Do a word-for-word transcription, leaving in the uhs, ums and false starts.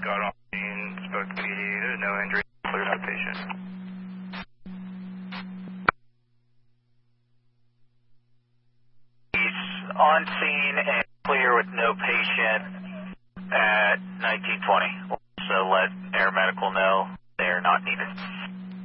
got off scene, spoke to P D, there's no injury, cleared out patient. He's on scene and clear with no patient at nineteen twenty. So let air medical know they're not needed.